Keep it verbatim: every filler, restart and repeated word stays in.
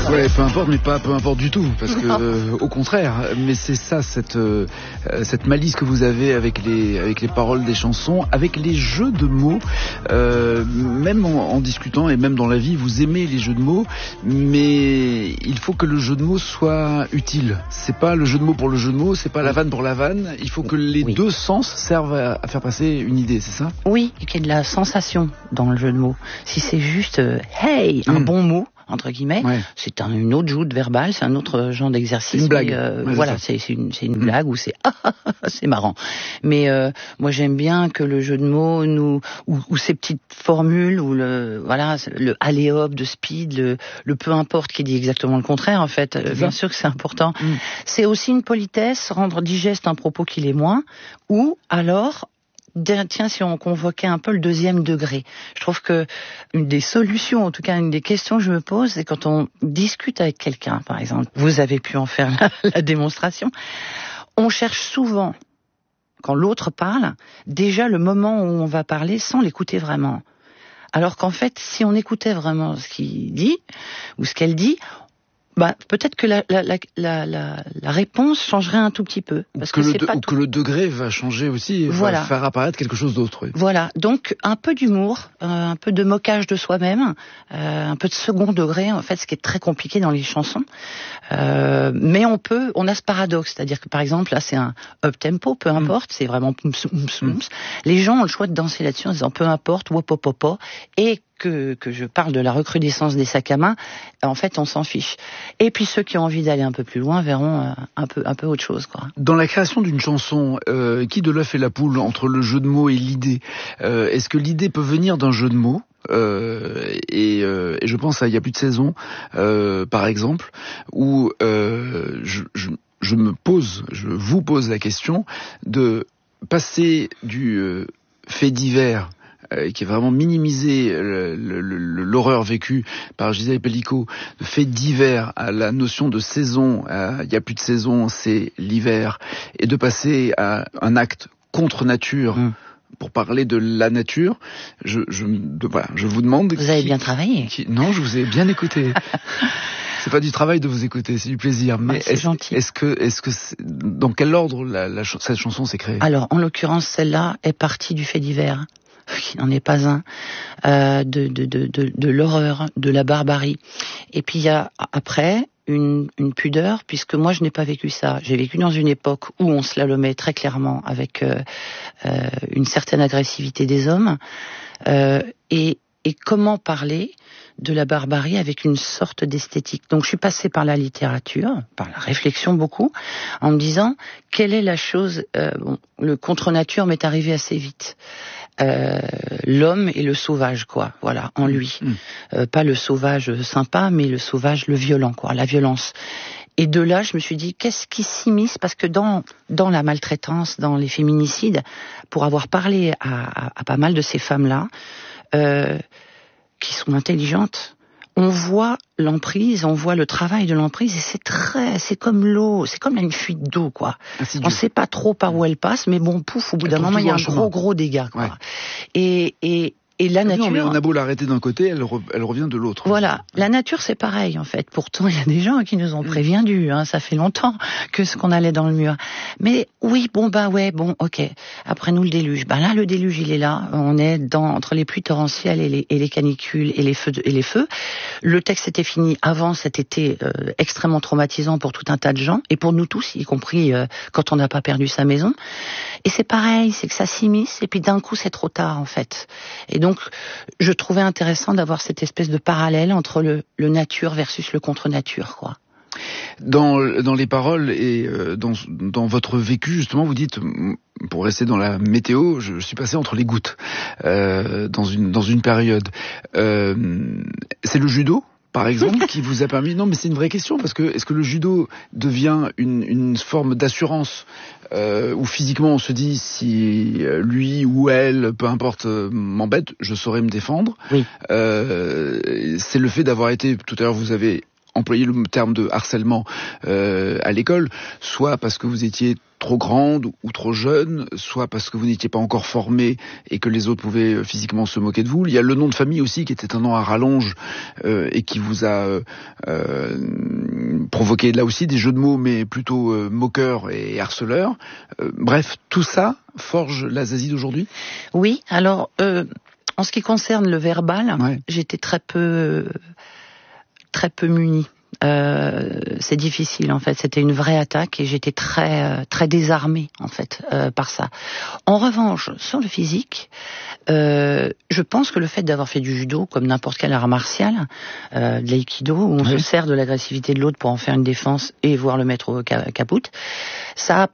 Ouais, peu importe, mais pas peu importe du tout, parce que euh, au contraire. Mais c'est ça, cette euh, cette malice que vous avez avec les avec les paroles des chansons, avec les jeux de mots. Euh, même en, en discutant et même dans la vie, vous aimez les jeux de mots, mais il faut que le jeu de mots soit utile. C'est pas le jeu de mots pour le jeu de mots, c'est pas la vanne pour la vanne. Il faut que les oui. deux sens servent à, à faire passer une idée, c'est ça? Oui, et qu'il y ait de la sensation dans le jeu de mots. Si c'est juste euh, hey, un mmh. bon mot, entre guillemets, ouais. c'est un, une autre joute verbale, c'est un autre genre d'exercice. Une blague. Euh, ouais, voilà, c'est, c'est une, c'est une mmh. blague ou c'est ah, c'est marrant. Mais euh, moi j'aime bien que le jeu de mots nous ou, ou ces petites formules ou le voilà le allez hop de Speed, le, le peu importe qui dit exactement le contraire en fait. Euh, bien sûr que c'est important. Mmh. C'est aussi une politesse, rendre digeste un propos qui l'est moins, ou alors tiens, si on convoquait un peu le deuxième degré. Je trouve que une des solutions, en tout cas une des questions que je me pose, c'est quand on discute avec quelqu'un, par exemple, vous avez pu en faire la, la démonstration, on cherche souvent, quand l'autre parle, déjà le moment où on va parler sans l'écouter vraiment. Alors qu'en fait, si on écoutait vraiment ce qu'il dit, ou ce qu'elle dit, bah, peut-être que la, la, la, la, la, la réponse changerait un tout petit peu. Parce que, que, le, c'est de, pas ou tout... que le degré va changer aussi, voilà. va faire apparaître quelque chose d'autre. Oui. Voilà, donc un peu d'humour, euh, un peu de moquage de soi-même, euh, un peu de second degré, en fait, ce qui est très compliqué dans les chansons. Euh, mais on peut, on a ce paradoxe, c'est-à-dire que par exemple, là c'est un up-tempo, peu importe, mmh. c'est vraiment pms, pms, pms. Mmh. Les gens ont le choix de danser là-dessus en disant peu importe, wopopopo, et que, que je parle de la recrudescence des sacs à main, en fait on s'en fiche. Et puis ceux qui ont envie d'aller un peu plus loin verront euh, un peu un peu autre chose, quoi. Dans la création d'une chanson, euh, qui de l'œuf et la poule entre le jeu de mots et l'idée, euh, est-ce que l'idée peut venir d'un jeu de mots? Euh, et, euh, et je pense à Il y a plus de saison, euh, par exemple, où euh, je, je, je me pose, je vous pose la question de passer du euh, fait divers Euh, qui est vraiment minimisé le, le, le, l'horreur vécue par Gisèle Pellicot, de fait divers à la notion de saison, à, il y a plus de saison, c'est l'hiver, et de passer à un acte contre nature. Mmh. Pour parler de la nature, je, je, de, voilà, je vous demande... Vous avez qui, bien travaillé. Qui, non, je vous ai bien écouté. C'est pas du travail de vous écouter, c'est du plaisir. Mais ouais, c'est est-ce, gentil. Est-ce que, est-ce que, c'est, dans quel ordre la, la, cette chanson s'est créée? Alors, en l'occurrence, celle-là est partie du fait divers, qui n'en est pas un, euh, de, de, de, de, de l'horreur, de la barbarie. Et puis il y a après une, une pudeur, puisque moi je n'ai pas vécu ça. J'ai vécu dans une époque où on slalomait très clairement avec euh, euh, une certaine agressivité des hommes. Euh, et, et comment parler de la barbarie avec une sorte d'esthétique. Donc je suis passée par la littérature, par la réflexion beaucoup, en me disant quelle est la chose... Euh, bon, le contre-nature m'est arrivé assez vite. Euh, l'homme et le sauvage, quoi, voilà, en lui. Mmh. Euh, pas le sauvage sympa, mais le sauvage, le violent, quoi, la violence. Et de là, je me suis dit, qu'est-ce qui s'immisce? Parce que dans dans la maltraitance, dans les féminicides, pour avoir parlé à, à, à pas mal de ces femmes-là, euh, qui sont intelligentes, on voit l'emprise, on voit le travail de l'emprise, et c'est très, c'est comme l'eau, c'est comme une fuite d'eau, quoi. Insidieux. On ne sait pas trop par où elle passe, mais bon, pouf, au bout d'un moment, il y a un chemin. gros, gros dégât, quoi. Ouais. Et, et, et la nature... Non, mais on a beau l'arrêter d'un côté, elle, re, elle revient de l'autre. Voilà. Ouais. La nature, c'est pareil, en fait. Pourtant, il y a des gens qui nous ont prévenus, hein. Ça fait longtemps que ce qu'on allait dans le mur. Mais oui, bon, bah ouais, bon, ok. Après nous, le déluge. Ben là, le déluge, il est là. On est dans, entre les pluies torrentielles et les, et les canicules et les feux, de, et les feux. Le texte était fini avant cet été euh, extrêmement traumatisant pour tout un tas de gens, et pour nous tous, y compris euh, quand on n'a pas perdu sa maison. Et c'est pareil, c'est que ça s'immisce, et puis d'un coup, c'est trop tard, en fait. Et donc, je trouvais intéressant d'avoir cette espèce de parallèle entre le, le nature versus le contre-nature, quoi. Dans, dans les paroles et euh, dans, dans votre vécu, justement, vous dites, pour rester dans la météo, je, je suis passé entre les gouttes euh, dans une dans une période. Euh, c'est le judo, par exemple, qui vous a permis... Non, mais c'est une vraie question, parce que est-ce que le judo devient une, une forme d'assurance euh, où physiquement on se dit, si lui ou elle, peu importe, m'embête, je saurais me défendre. Oui. Euh, c'est le fait d'avoir été... Tout à l'heure, vous avez employé le terme de harcèlement euh, à l'école, soit parce que vous étiez trop grande ou trop jeune, soit parce que vous n'étiez pas encore formé et que les autres pouvaient physiquement se moquer de vous. Il y a le nom de famille aussi qui était un nom à rallonge euh, et qui vous a euh, euh, provoqué là aussi des jeux de mots, mais plutôt euh, moqueurs et harceleurs. Euh, bref, tout ça forge la Zazie d'aujourd'hui ? Oui, alors euh, en ce qui concerne le verbal, ouais. j'étais très peu, très peu munie. Euh, c'est difficile en fait, c'était une vraie attaque et j'étais très très désarmée en fait euh, par ça. En revanche, sur le physique, euh, je pense que le fait d'avoir fait du judo comme n'importe quel art martial, euh, de l'aïkido où on oui. se sert de l'agressivité de l'autre pour en faire une défense et voir le mettre au capoute, ça a